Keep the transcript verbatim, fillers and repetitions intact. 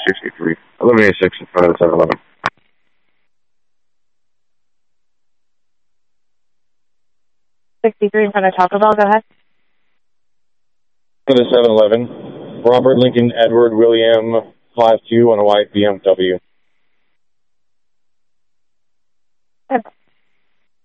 sixty-three. eleven eighty-six in front of the seven eleven. sixty-three in front of Taco Bell, go ahead. For the seven eleven. Robert Lincoln Edward William five two on a white B M W.